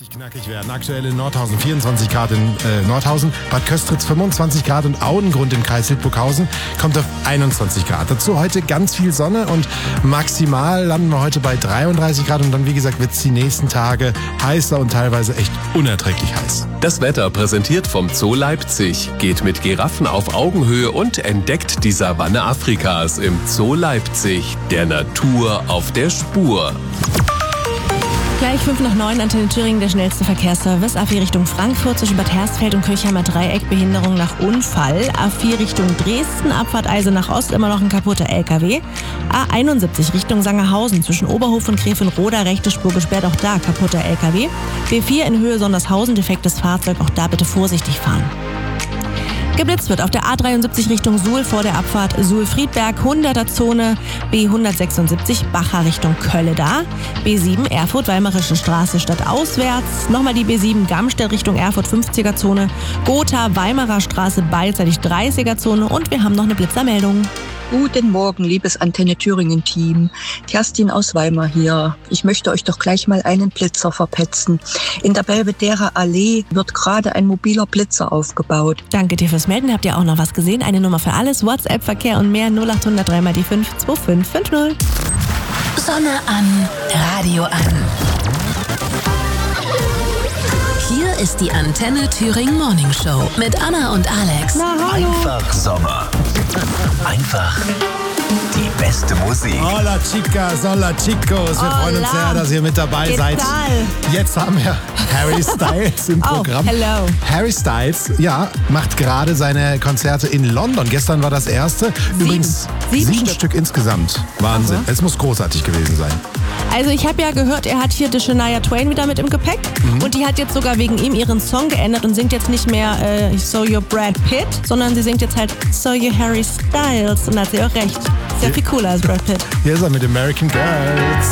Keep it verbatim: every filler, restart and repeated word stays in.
Richtig knackig werden. Aktuell in Nordhausen vierundzwanzig Grad in äh, Nordhausen, Bad Köstritz fünfundzwanzig Grad und Auengrund im Kreis Hildburghausen kommt auf einundzwanzig Grad. Dazu heute ganz viel Sonne und maximal landen wir heute bei dreiunddreißig Grad und dann, wie gesagt, wird es die nächsten Tage heißer und teilweise echt unerträglich heiß. Das Wetter präsentiert vom Zoo Leipzig. Geht mit Giraffen auf Augenhöhe und entdeckt die Savanne Afrikas im Zoo Leipzig. Der Natur auf der Spur. Gleich fünf nach neun, Antenne Thüringen, der schnellste Verkehrsservice. A vier Richtung Frankfurt zwischen Bad Hersfeld und Kirchheimer Dreieck, Behinderung nach Unfall. A vier Richtung Dresden, Abfahrt Eisel nach Ost, immer noch ein kaputter L K W. A einundsiebzig Richtung Sangerhausen zwischen Oberhof und Gräfenroda, rechte Spur gesperrt, auch da kaputter L K W. B vier in Höhe Sondershausen, defektes Fahrzeug, auch da bitte vorsichtig fahren. Geblitzt wird auf der A dreiundsiebzig Richtung Suhl vor der Abfahrt Suhl-Friedberg, hunderter Zone, B hundertsechsundsiebzig Bacher Richtung Kölle da, B sieben Erfurt-Weimarische Straße stadtauswärts, nochmal die B sieben Gamstedt Richtung Erfurt fünfziger Zone, Gotha Weimarer Straße beidseitig dreißiger Zone und wir haben noch eine Blitzermeldung. Guten Morgen, liebes Antenne Thüringen-Team. Kerstin aus Weimar hier. Ich möchte euch doch gleich mal einen Blitzer verpetzen. In der Belvedere Allee wird gerade ein mobiler Blitzer aufgebaut. Danke dir fürs Melden. Habt ihr auch noch was gesehen? Eine Nummer für alles, WhatsApp, Verkehr und mehr null acht hundert drei mal die fünf zwei fünf fünf null. Sonne an, Radio an. Hier ist die Antenne Thüringen Morning Show mit Anna und Alex. Na, hallo. Einfach Sommer. Einfach die beste Musik. Hola chicas, hola chicos. Wir Hola. freuen uns sehr, dass ihr mit dabei ¿Qué seid. tal? Jetzt haben wir Harry Styles im Oh, Programm. hello. Harry Styles, ja, macht gerade seine Konzerte in London. Gestern war das erste. Sieben. Übrigens Sieben sieben Stück. Stück insgesamt. Wahnsinn. Aha. Es muss großartig gewesen sein. Also ich habe ja gehört, er hat hier die Shania Twain wieder mit im Gepäck und die hat jetzt sogar wegen ihm ihren Song geändert und singt jetzt nicht mehr äh, So You're Brad Pitt, sondern sie singt jetzt halt So You're Harry Styles und da hat sie auch recht. Sehr viel cooler als Brad Pitt. Hier ist er mit American Girls.